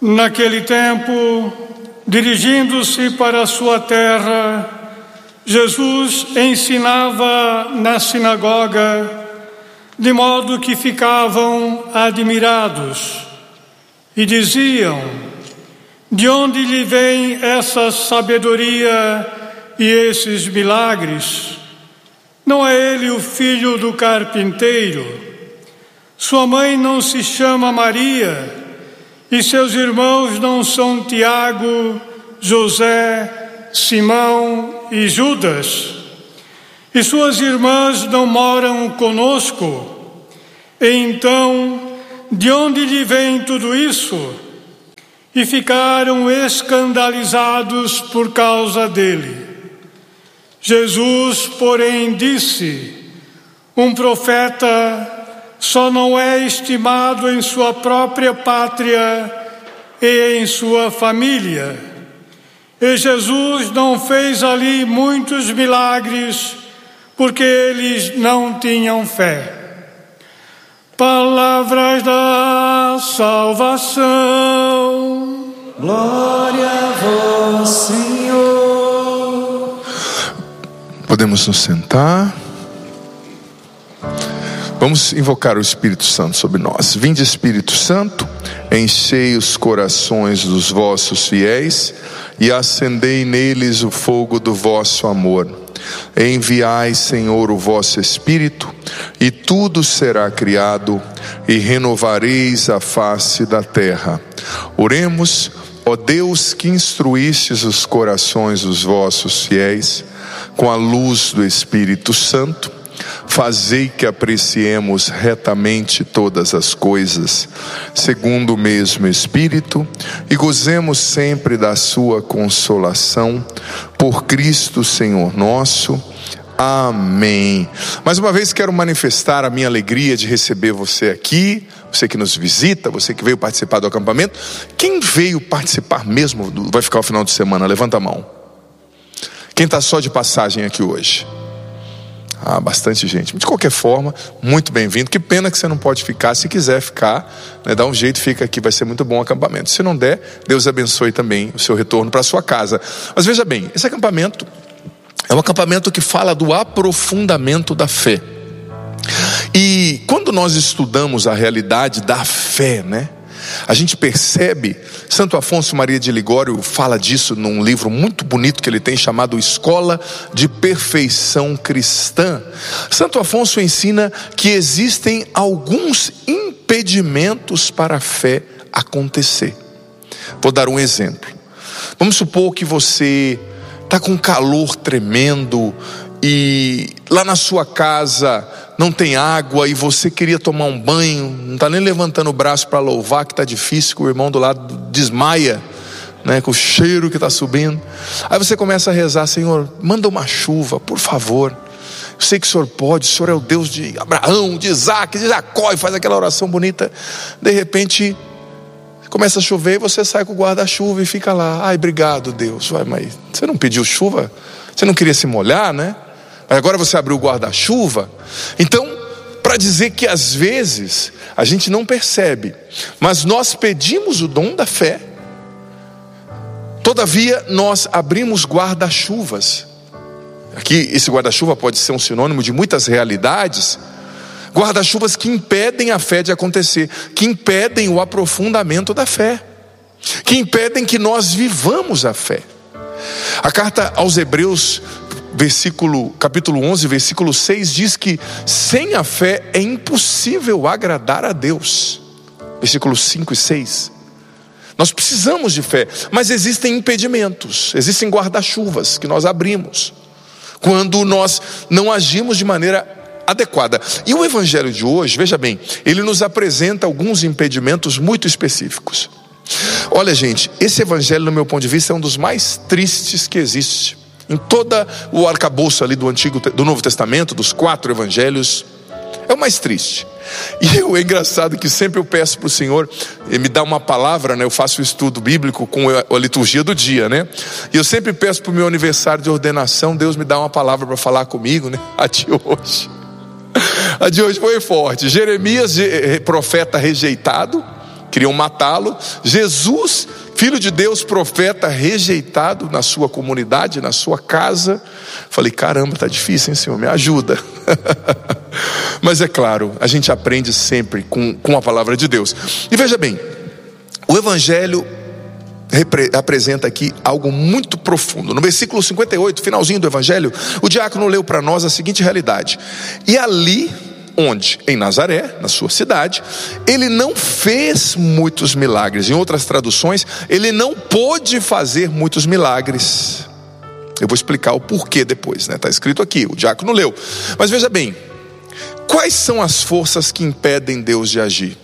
Naquele tempo, dirigindo-se para a sua terra, Jesus ensinava na sinagoga, de modo que ficavam admirados e diziam: de onde lhe vem essa sabedoria e esses milagres? Não é ele o filho do carpinteiro? Sua mãe não se chama Maria? E seus irmãos não são Tiago, José, Simão e Judas? E suas irmãs não moram conosco? E então, de onde lhe vem tudo isso? E ficaram escandalizados por causa dele. Jesus, porém, disse: um profeta só não é estimado em sua própria pátria e em sua família. E Jesus não fez ali muitos milagres, porque eles não tinham fé. Palavras da salvação. Glória a vós, Senhor. Podemos nos sentar. Vamos invocar o Espírito Santo sobre nós. Vinde, Espírito Santo, enchei os corações dos vossos fiéis e acendei neles o fogo do vosso amor. Enviai, Senhor, o vosso Espírito, e tudo será criado, e renovareis a face da terra. Oremos. Ó Deus, que instruístes os corações dos vossos fiéis com a luz do Espírito Santo, fazei que apreciemos retamente todas as coisas, segundo o mesmo Espírito, e gozemos sempre da sua consolação, por Cristo Senhor nosso. Amém. Mais uma vez quero manifestar a minha alegria de receber você aqui, você que nos visita, você que veio participar do acampamento. Quem veio participar mesmo, vai ficar o final de semana? Levanta a mão. Quem está só de passagem aqui hoje? Bastante gente. De qualquer forma, muito bem-vindo. Que pena que você não pode ficar. Se quiser ficar, dá um jeito, fica aqui, vai ser muito bom o acampamento. Se não der, Deus abençoe também o seu retorno para a sua casa. Mas veja bem, esse acampamento é um acampamento que fala do aprofundamento da fé. E quando nós estudamos a realidade da fé, a gente percebe, Santo Afonso Maria de Ligório fala disso num livro muito bonito que ele tem, chamado Escola de Perfeição Cristã. Santo Afonso ensina que existem alguns impedimentos para a fé acontecer. Vou dar um exemplo. Vamos supor que você está com calor tremendo e lá na sua casa não tem água e você queria tomar um banho, não está nem levantando o braço para louvar, que está difícil, que o irmão do lado desmaia, com o cheiro que está subindo. Aí você começa a rezar: Senhor, manda uma chuva, por favor. Eu sei que o Senhor pode, o Senhor é o Deus de Abraão, de Isaac, de Jacó, e faz aquela oração bonita. De repente começa a chover e você sai com o guarda-chuva e fica lá: ai, obrigado, Deus. Mas você não pediu chuva? Você não queria se molhar, Mas agora você abriu o guarda-chuva. Então, para dizer que às vezes a gente não percebe, mas nós pedimos o dom da fé, todavia nós abrimos guarda-chuvas. Aqui esse guarda-chuva pode ser um sinônimo de muitas realidades. Guarda-chuvas que impedem a fé de acontecer, que impedem o aprofundamento da fé, que impedem que nós vivamos a fé. A carta aos Hebreus, capítulo 11, versículo 6 diz que sem a fé é impossível agradar a Deus. Versículos 5 e 6. Nós precisamos de fé, mas existem impedimentos, existem guarda-chuvas que nós abrimos quando nós não agimos de maneira adequada. E o evangelho de hoje, veja bem, ele nos apresenta alguns impedimentos muito específicos. Olha, gente, esse evangelho, no meu ponto de vista, é um dos mais tristes que existe. Em todo o arcabouço ali do Novo Testamento, dos 4 evangelhos, é o mais triste. E é engraçado que sempre eu peço para o Senhor, ele me dá uma palavra, eu faço o estudo bíblico com a liturgia do dia, E eu sempre peço para o meu aniversário de ordenação, Deus me dá uma palavra para falar comigo, A de hoje foi forte. Jeremias, profeta rejeitado, queriam matá-lo. Jesus, filho de Deus, profeta, rejeitado na sua comunidade, na sua casa. Falei, caramba, tá difícil, hein, Senhor, me ajuda. Mas é claro, a gente aprende sempre com a palavra de Deus. E veja bem, o Evangelho apresenta aqui algo muito profundo. No versículo 58, finalzinho do Evangelho, o diácono leu para nós a seguinte realidade: e ali onde? Em Nazaré, na sua cidade, ele não fez muitos milagres. Em outras traduções, ele não pôde fazer muitos milagres. Eu vou explicar o porquê depois, né? Está escrito aqui, o diácono leu. Mas veja bem, quais são as forças que impedem Deus de agir?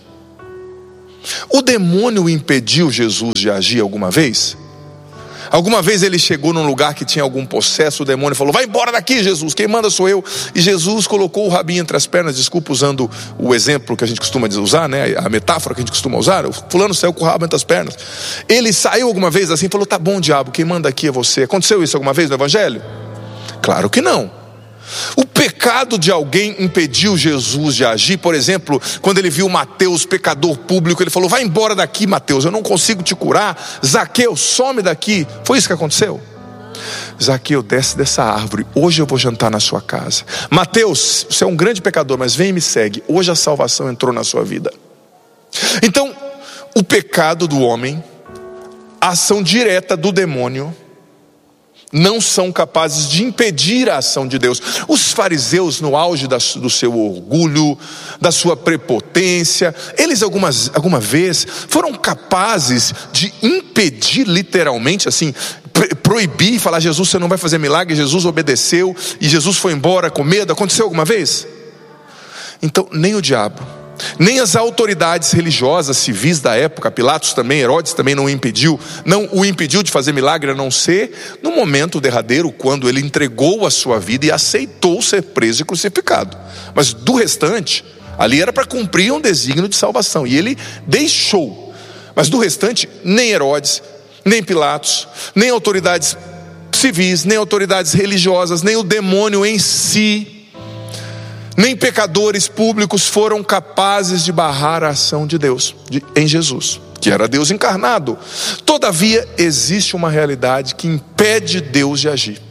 O demônio impediu Jesus de agir alguma vez? Alguma vez ele chegou num lugar que tinha algum possesso, o demônio falou, vai embora daqui, Jesus, quem manda sou eu. E Jesus colocou o rabinho entre as pernas, desculpa usando o exemplo que a gente costuma usar, né? A metáfora que a gente costuma usar. O fulano saiu com o rabo entre as pernas. Ele saiu alguma vez assim e falou, tá bom, diabo, quem manda aqui é você. Aconteceu isso alguma vez no Evangelho? Claro que não. O pecado de alguém impediu Jesus de agir? Por exemplo, quando ele viu Mateus, pecador público, ele falou, vai embora daqui, Mateus, eu não consigo te curar. Zaqueu, some daqui. Foi isso que aconteceu? Zaqueu, desce dessa árvore, hoje eu vou jantar na sua casa. Mateus, você é um grande pecador, mas vem e me segue, hoje a salvação entrou na sua vida. Então, o pecado do homem, a ação direta do demônio, não são capazes de impedir a ação de Deus. Os fariseus, no auge do seu orgulho, da sua prepotência, eles alguma vez foram capazes de impedir, literalmente assim, proibir e falar, Jesus, você não vai fazer milagre. Jesus obedeceu e Jesus foi embora com medo. Aconteceu alguma vez? Então, nem o diabo, nem as autoridades religiosas, civis da época, Pilatos também, Herodes também não o impediu de fazer milagre, a não ser no momento derradeiro, quando ele entregou a sua vida e aceitou ser preso e crucificado. Mas do restante, ali era para cumprir um desígnio de salvação, e ele deixou. Mas do restante, nem Herodes, nem Pilatos, nem autoridades civis, nem autoridades religiosas, nem o demônio em si, nem pecadores públicos foram capazes de barrar a ação de Deus em Jesus, que era Deus encarnado. Todavia, existe uma realidade que impede Deus de agir.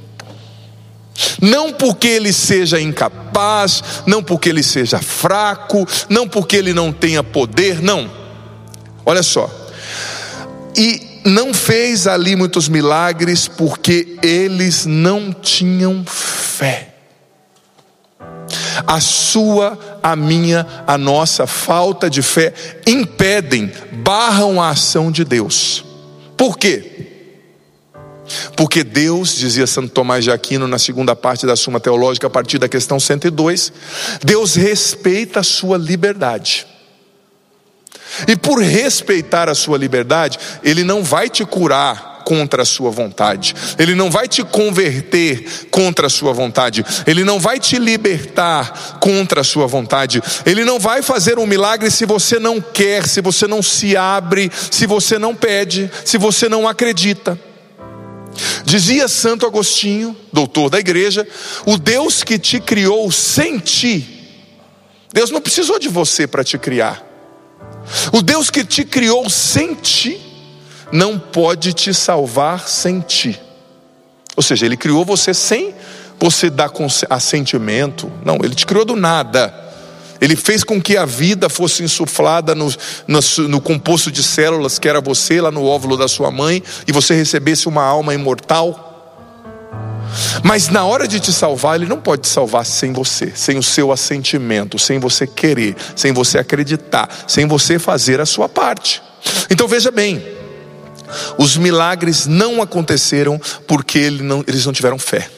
Não porque ele seja incapaz, não porque ele seja fraco, não porque ele não tenha poder, não. Olha só. E não fez ali muitos milagres porque eles não tinham fé. A sua, a minha, a nossa falta de fé impedem, barram a ação de Deus. Por quê? Porque Deus, dizia Santo Tomás de Aquino na segunda parte da Suma Teológica, a partir da questão 102, Deus respeita a sua liberdade. E por respeitar a sua liberdade, Ele não vai te curar contra a sua vontade, Ele não vai te converter contra a sua vontade, Ele não vai te libertar contra a sua vontade, Ele não vai fazer um milagre se você não quer, se você não se abre, se você não pede, se você não acredita. Dizia Santo Agostinho, doutor da igreja, o Deus que te criou sem ti, Deus não precisou de você para te criar. O Deus que te criou sem ti não pode te salvar sem ti. Ou seja, Ele criou você sem você dar assentimento. Não, Ele te criou do nada. Ele fez com que a vida fosse insuflada no composto de células que era você, lá no óvulo da sua mãe, e você recebesse uma alma imortal. Mas na hora de te salvar, Ele não pode te salvar sem você, sem o seu assentimento, sem você querer, sem você acreditar, sem você fazer a sua parte. Então veja bem, os milagres não aconteceram porque eles não tiveram fé.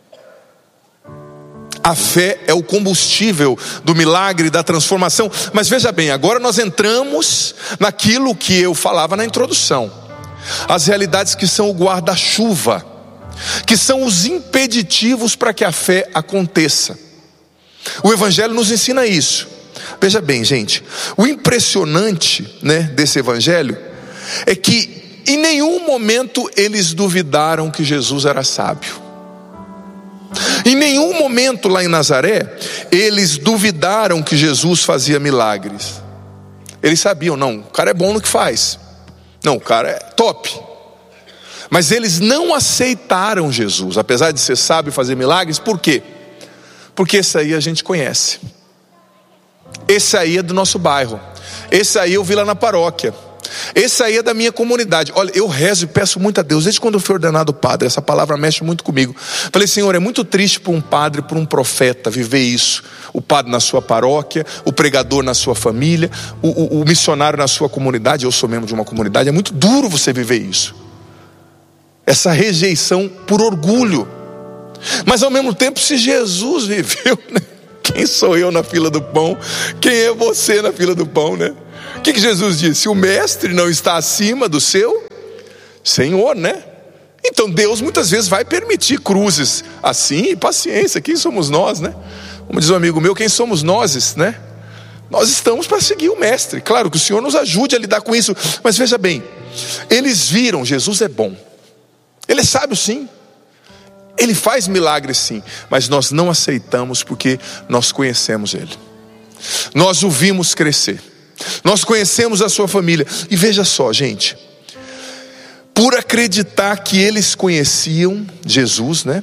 A fé é o combustível do milagre, da transformação. Mas veja bem, agora nós entramos naquilo que eu falava na introdução. As realidades que são o guarda-chuva, que são os impeditivos para que a fé aconteça. O Evangelho nos ensina isso. Veja bem, gente, o impressionante, né, desse Evangelho é que em nenhum momento eles duvidaram que Jesus era sábio. Em nenhum momento lá em Nazaré eles duvidaram que Jesus fazia milagres. Eles sabiam, não, o cara é bom no que faz. Não, o cara é top. Mas eles não aceitaram Jesus, apesar de ser sábio e fazer milagres. Por quê? Porque esse aí a gente conhece. Esse aí é do nosso bairro. Esse aí eu vi lá na paróquia. Esse aí é da minha comunidade. Olha, eu rezo e peço muito a Deus. Desde quando eu fui ordenado padre, essa palavra mexe muito comigo. Falei, Senhor, é muito triste para um padre, para um profeta viver isso. O padre na sua paróquia, o pregador na sua família, o missionário na sua comunidade. Eu sou membro de uma comunidade. É muito duro você viver isso. Essa rejeição por orgulho. Mas ao mesmo tempo, se Jesus viveu, né? Quem sou eu na fila do pão? Quem é você na fila do pão, né? O que Jesus disse? O mestre não está acima do seu Senhor, né? Então Deus muitas vezes vai permitir cruzes assim, paciência. Quem somos nós, né? Como diz um amigo meu, quem somos nós, né? Nós estamos para seguir o mestre. Claro que o Senhor nos ajude a lidar com isso. Mas veja bem, eles viram, Jesus é bom. Ele é sábio sim. Ele faz milagres sim. Mas nós não aceitamos porque nós conhecemos Ele. Nós o vimos crescer. Nós conhecemos a sua família. E veja só, gente, por acreditar que eles conheciam Jesus, né?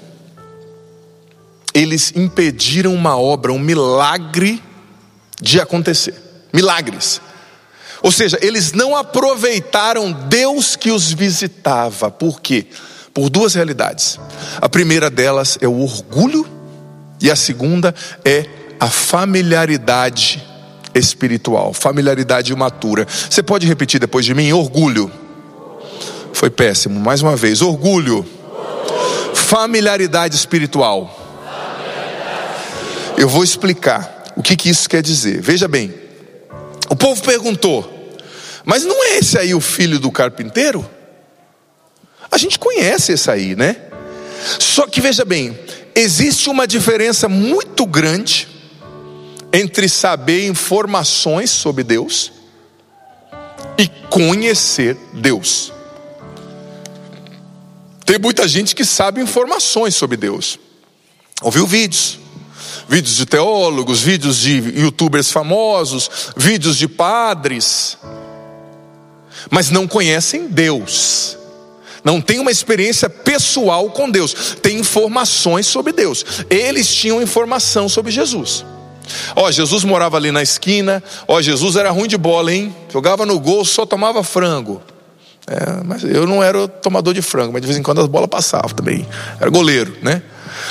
Eles impediram uma obra, um milagre de acontecer. Milagres. Ou seja, eles não aproveitaram Deus que os visitava. Por quê? Por duas realidades. A primeira delas é o orgulho e a segunda é a familiaridade espiritual, familiaridade imatura. Você pode repetir depois de mim? Orgulho. Foi péssimo, mais uma vez. Orgulho. Familiaridade espiritual. Eu vou explicar o que isso quer dizer. Veja bem, o povo perguntou, mas não é esse aí o filho do carpinteiro? A gente conhece esse aí, né? Só que veja bem, existe uma diferença muito grande entre saber informações sobre Deus e conhecer Deus. Tem muita gente que sabe informações sobre Deus. Ouviu vídeos de teólogos, vídeos de youtubers famosos, vídeos de padres, mas não conhecem Deus. Não tem uma experiência pessoal com Deus. Tem informações sobre Deus. Eles tinham informação sobre Jesus. Jesus morava ali na esquina. Jesus era ruim de bola, hein? Jogava no gol, só tomava frango. Mas eu não era o tomador de frango, mas de vez em quando as bolas passavam também. Era goleiro, né?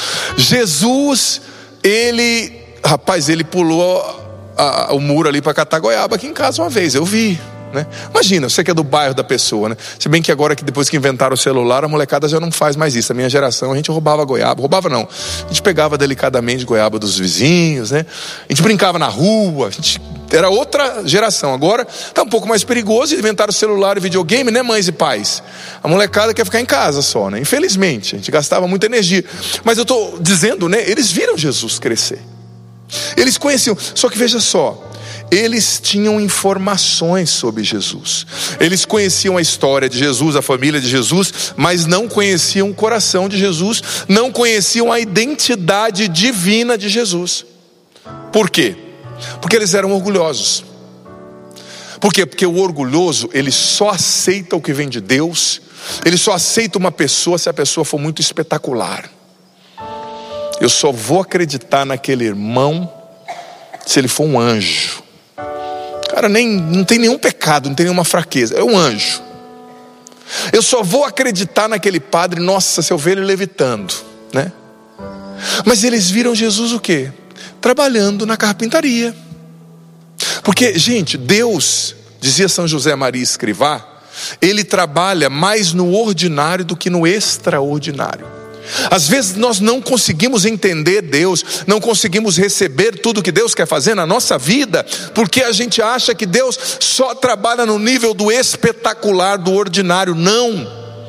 Jesus, ele pulou o muro ali para catar goiaba aqui em casa uma vez. Eu vi. Né? Imagina, você que é do bairro da pessoa, né? Se bem que agora que depois que inventaram o celular, a molecada já não faz mais isso. A minha geração, a gente roubava goiaba. Roubava não, a gente pegava delicadamente goiaba dos vizinhos, né? A gente brincava na rua, era outra geração. Agora tá um pouco mais perigoso. Inventaram o celular e videogame, né, mães e pais? A molecada quer ficar em casa só, né? Infelizmente, a gente gastava muita energia. Mas eu tô dizendo, né? Eles viram Jesus crescer. Eles conheciam, só que veja só, eles tinham informações sobre Jesus. Eles conheciam a história de Jesus, a família de Jesus, mas não conheciam o coração de Jesus, não conheciam a identidade divina de Jesus. Por quê? Porque eles eram orgulhosos. Por quê? Porque o orgulhoso, ele só aceita o que vem de Deus. Ele só aceita uma pessoa se a pessoa for muito espetacular. Eu só vou acreditar naquele irmão se ele for um anjo. Cara, não tem nenhum pecado, não tem nenhuma fraqueza, é um anjo. Eu só vou acreditar naquele padre, nossa, se eu ver ele levitando, né? Mas eles viram Jesus o quê? Trabalhando na carpintaria. Porque, gente, Deus, dizia São José Maria Escrivá, ele trabalha mais no ordinário do que no extraordinário. Às vezes nós não conseguimos entender Deus, não conseguimos receber tudo que Deus quer fazer na nossa vida, porque a gente acha que Deus só trabalha no nível do espetacular, do ordinário. Não.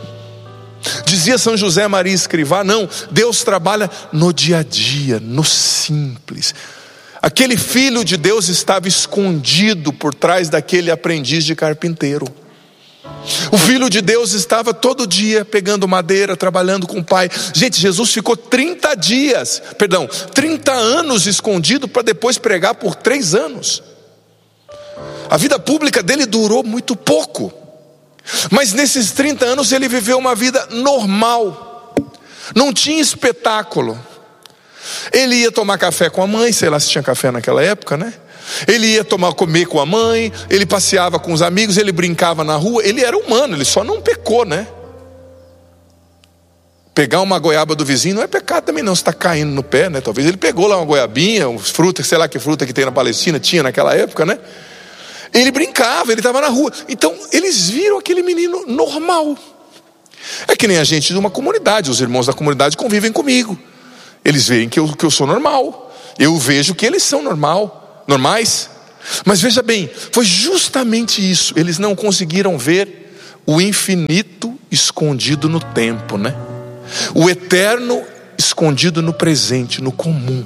Dizia São José Maria Escrivá, não, Deus trabalha no dia a dia, no simples. Aquele filho de Deus estava escondido por trás daquele aprendiz de carpinteiro. O filho de Deus estava todo dia pegando madeira, trabalhando com o pai. Gente, Jesus ficou 30 anos escondido para depois pregar por 3 anos. A vida pública dele durou muito pouco. Mas nesses 30 anos ele viveu uma vida normal. Não tinha espetáculo. Ele ia tomar café com a mãe, sei lá se tinha café naquela época, né? Ele ia comer com a mãe, ele passeava com os amigos, ele brincava na rua. Ele era humano, ele só não pecou, né? Pegar uma goiaba do vizinho não é pecado também não, você está caindo no pé, né? Talvez ele pegou lá uma goiabinha, fruta, sei lá que fruta que tem na Palestina, tinha naquela época, né? Ele brincava, ele estava na rua. Então eles viram aquele menino normal. É que nem a gente de uma comunidade, os irmãos da comunidade convivem comigo. Eles veem que eu sou normal. Eu vejo que eles são normais. Mas veja bem, foi justamente isso. Eles não conseguiram ver o infinito escondido no tempo, né? O eterno escondido no presente, no comum.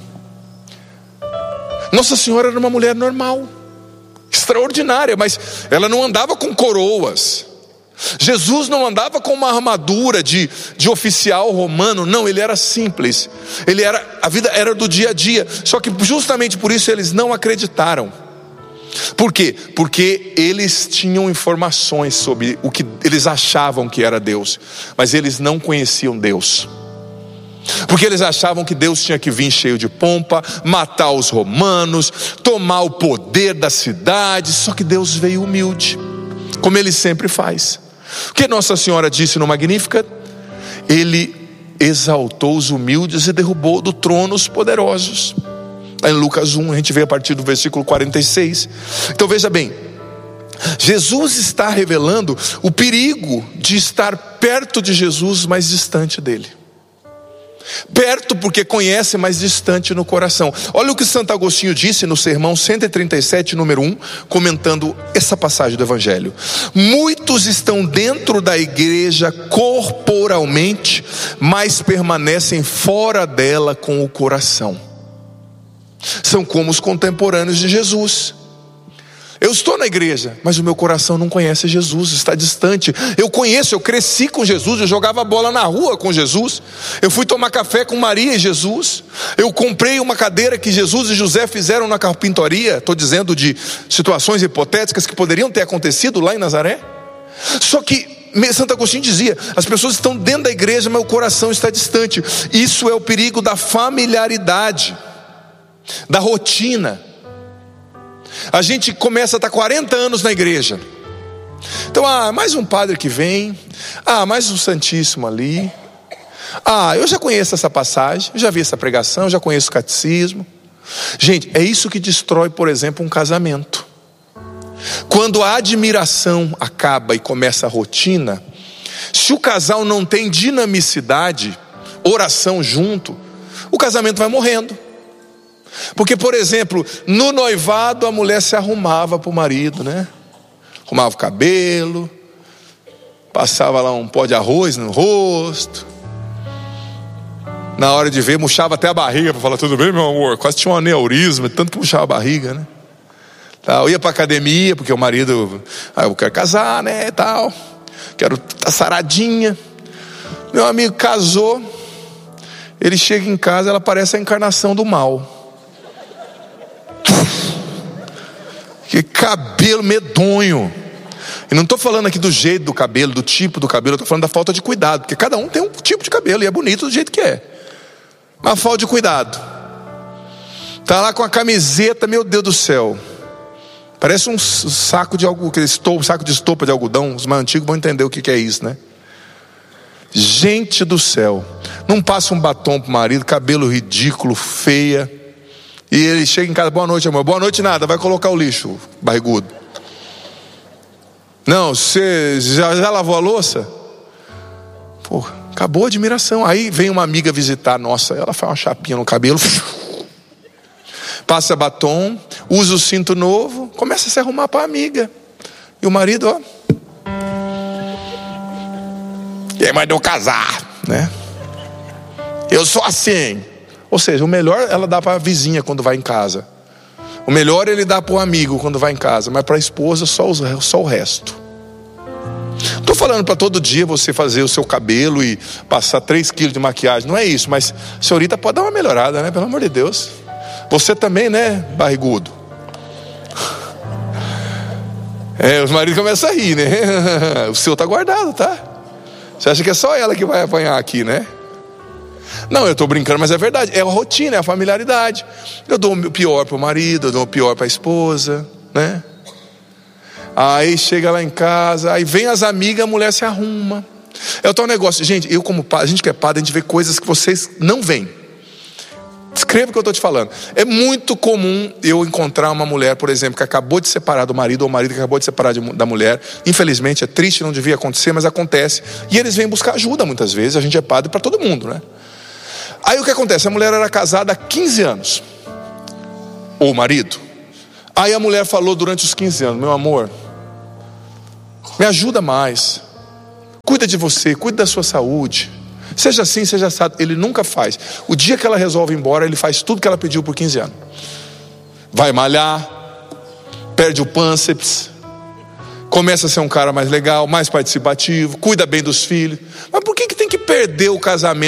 Nossa Senhora era uma mulher normal, extraordinária, mas ela não andava com coroas. Jesus não andava com uma armadura de oficial romano, não, ele era simples. A vida era do dia a dia. Só que justamente por isso eles não acreditaram. Por quê? Porque eles tinham informações sobre o que eles achavam que era Deus, mas eles não conheciam Deus. Porque eles achavam que Deus tinha que vir cheio de pompa, matar os romanos, tomar o poder da cidade. Só que Deus veio humilde, como Ele sempre faz. O que Nossa Senhora disse no Magníficat? Ele exaltou os humildes e derrubou do trono os poderosos. Em Lucas 1, a gente vê a partir do versículo 46. Então veja bem, Jesus está revelando o perigo de estar perto de Jesus, mas distante dele. Perto porque conhece, mas distante no coração. Olha o que Santo Agostinho disse no sermão 137, número 1, comentando essa passagem do Evangelho. Muitos estão dentro da igreja corporalmente, mas permanecem fora dela com o coração. São como os contemporâneos de Jesus. Eu estou na igreja, mas o meu coração não conhece Jesus, está distante. Eu cresci com Jesus, eu jogava bola na rua com Jesus. Eu fui tomar café com Maria e Jesus. Eu comprei uma cadeira que Jesus e José fizeram na carpintaria. Estou dizendo de situações hipotéticas que poderiam ter acontecido lá em Nazaré. Só que Santo Agostinho dizia, as pessoas estão dentro da igreja, mas o coração está distante. Isso é o perigo da familiaridade, da rotina. A gente começa a estar 40 anos na igreja. Então, mais um padre que vem, mais um santíssimo ali. Eu já conheço essa passagem, eu já vi essa pregação, eu já conheço o catecismo. Gente, é isso que destrói, por exemplo, um casamento. Quando a admiração acaba e começa a rotina, se o casal não tem dinamicidade, oração junto, o casamento vai morrendo. Porque, por exemplo, no noivado a mulher se arrumava para o marido, né? Arrumava o cabelo, passava lá um pó de arroz no rosto. Na hora de ver, murchava até a barriga para falar, tudo bem, meu amor? Quase tinha um aneurisma, tanto que puxava a barriga, né? Eu ia para academia, porque o marido, eu quero casar, né, e tal. Quero estar saradinha. Meu amigo casou, ele chega em casa, ela parece a encarnação do mal. Que cabelo medonho. E não estou falando aqui do jeito do cabelo, do tipo do cabelo, eu estou falando da falta de cuidado, porque cada um tem um tipo de cabelo e é bonito do jeito que é. Mas falta de cuidado. Está lá com a camiseta, meu Deus do céu, parece um saco de algo, saco de estopa de algodão. Os mais antigos vão entender o que é isso, né? Gente do céu, não passa um batom pro marido, cabelo ridículo, feia. E ele chega em casa, boa noite, amor. Boa noite nada, vai colocar o lixo, barrigudo. Não, você já lavou a louça? Pô, acabou a admiração. Aí vem uma amiga visitar, nossa, ela faz uma chapinha no cabelo, passa batom, usa o cinto novo, começa a se arrumar para a amiga. E o marido, e aí mandou casar, né? Eu sou assim. Ou seja, o melhor ela dá para a vizinha quando vai em casa. O melhor ele dá para o amigo quando vai em casa. Mas para a esposa só o resto. Estou falando para todo dia você fazer o seu cabelo e passar 3 quilos de maquiagem. Não é isso, mas a senhorita pode dar uma melhorada, né? Pelo amor de Deus. Você também, né, barrigudo? Os maridos começam a rir, né? O seu tá guardado, tá? Você acha que é só ela que vai apanhar aqui, né? Não, eu tô brincando, mas é verdade. É a rotina, é a familiaridade. Eu dou o pior pro marido, eu dou o pior pra esposa, né? Aí chega lá em casa, aí vem as amigas, a mulher se arruma. É o tal negócio, gente, eu como padre, a gente que é padre, a gente vê coisas que vocês não veem. Escreva o que eu estou te falando. É muito comum eu encontrar uma mulher, por exemplo, que acabou de separar do marido, ou o marido que acabou de separar da mulher. Infelizmente é triste, não devia acontecer, mas acontece. E eles vêm buscar ajuda muitas vezes. A gente é padre para todo mundo, né? Aí o que acontece? A mulher era casada há 15 anos, ou o marido. Aí a mulher falou durante os 15 anos: meu amor, me ajuda mais, cuida de você, cuida da sua saúde, seja assim, seja assado. Ele nunca faz. O dia que ela resolve ir embora, ele faz tudo que ela pediu por 15 anos. Vai malhar, perde o pânceps, começa a ser um cara mais legal, mais participativo, cuida bem dos filhos. Mas por que tem que perder o casamento